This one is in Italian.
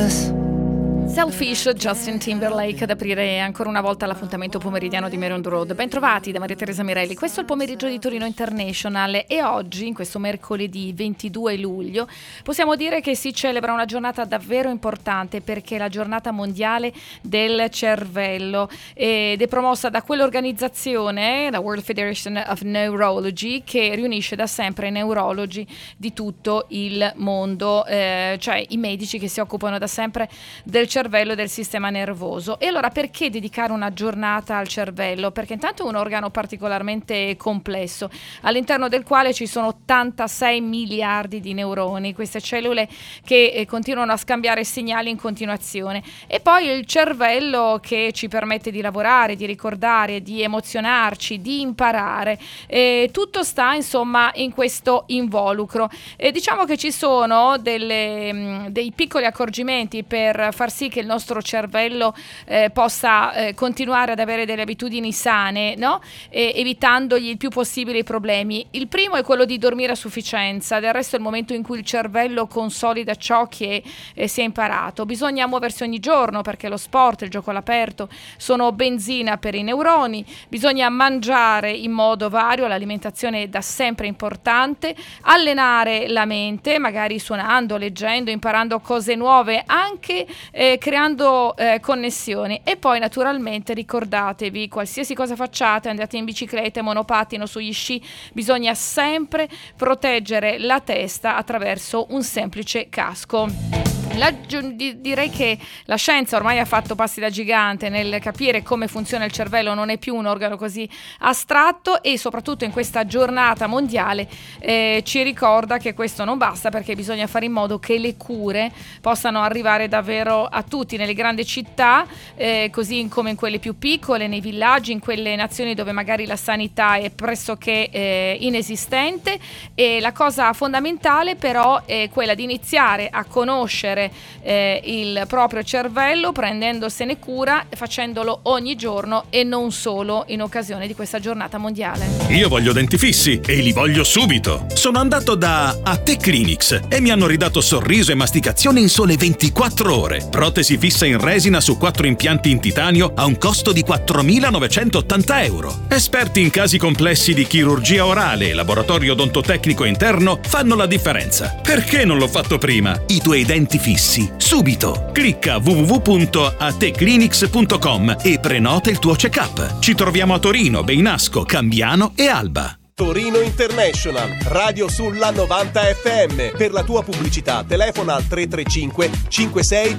us. Selfish, Justin Timberlake, ad aprire ancora una volta l'appuntamento pomeridiano di Maryland Road. Ben trovati da Maria Teresa Mirelli. Questo è il pomeriggio di Torino International e oggi, in questo mercoledì 22 luglio, possiamo dire che si celebra una giornata davvero importante, perché è la giornata mondiale del cervello ed è promossa da quell'organizzazione, la World Federation of Neurology, che riunisce da sempre i neurologi di tutto il mondo, cioè i medici che si occupano da sempre del cervello e del sistema nervoso. E allora perché dedicare una giornata al cervello? Perché intanto è un organo particolarmente complesso, all'interno del quale ci sono 86 miliardi di neuroni, queste cellule che continuano a scambiare segnali in continuazione, e poi il cervello che ci permette di lavorare, di ricordare, di emozionarci, di imparare. Tutto sta insomma in questo involucro. Diciamo che ci sono dei piccoli accorgimenti per far sì che il nostro cervello possa continuare ad avere delle abitudini sane, no? Evitandogli il più possibile i problemi. Il primo è quello di dormire a sufficienza, del resto è il momento in cui il cervello consolida ciò che si è imparato. Bisogna muoversi ogni giorno, perché lo sport, il gioco all'aperto sono benzina per i neuroni. Bisogna mangiare in modo vario, l'alimentazione è da sempre importante, allenare la mente, magari suonando, leggendo, imparando cose nuove, anche creando connessioni. E poi naturalmente ricordatevi, qualsiasi cosa facciate, andate in bicicletta, monopattino, sugli sci, bisogna sempre proteggere la testa attraverso un semplice casco. Direi che la scienza ormai ha fatto passi da gigante nel capire come funziona il cervello, non è più un organo così astratto, e soprattutto in questa giornata mondiale ci ricorda che questo non basta, perché bisogna fare in modo che le cure possano arrivare davvero a tutti, nelle grandi città, così come in quelle più piccole, nei villaggi, in quelle nazioni dove magari la sanità è pressoché inesistente. E la cosa fondamentale però è quella di iniziare a conoscere il proprio cervello, prendendosene cura, facendolo ogni giorno e non solo in occasione di questa giornata mondiale. Io voglio denti fissi e li voglio subito. Sono andato da A-Te Clinics e mi hanno ridato sorriso e masticazione in sole 24 ore. Protesi fissa in resina su 4 impianti in titanio a un costo di 4.980 euro. Esperti in casi complessi di chirurgia orale e laboratorio odontotecnico interno fanno la differenza. Perché non l'ho fatto prima? I tuoi denti fissi subito. Clicca www.ateclinics.com e prenota il tuo check-up. Ci troviamo a Torino, Beinasco, Cambiano e Alba. Torino International, radio sulla 90 FM. Per la tua pubblicità telefona al 335 56